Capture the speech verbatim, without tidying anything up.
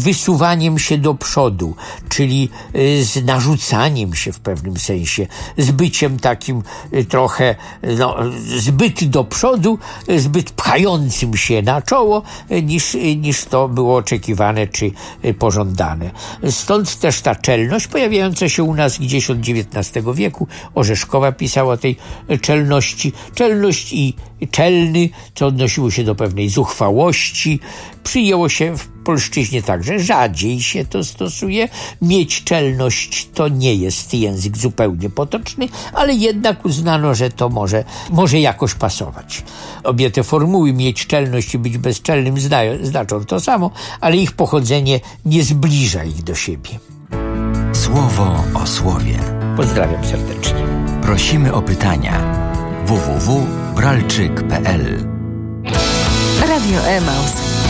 wysuwaniem się do przodu, czyli z narzucaniem się w pewnym sensie, z byciem takim trochę no, zbyt do przodu, zbyt pchającym się na czoło, niż, niż to było oczekiwane czy pożądane. Stąd też ta czelność pojawiająca się u nas gdzieś od dziewiętnastego wieku. Orzeszkowa pisała o tej czelności. Czelność i czelny, co odnosiło się do pewnej zuchwałości. Przyjęło się w polszczyźnie także, rzadziej się to stosuje. Mieć czelność to nie jest język zupełnie potoczny, ale jednak uznano, że to może, może jakoś pasować. Obie te formuły, mieć czelność i być bezczelnym, znają, znaczą to samo, ale ich pochodzenie nie zbliża ich do siebie. Słowo o słowie. Pozdrawiam serdecznie. Prosimy o pytania. w w w kropka bralczyk kropka p l Radio Emaus.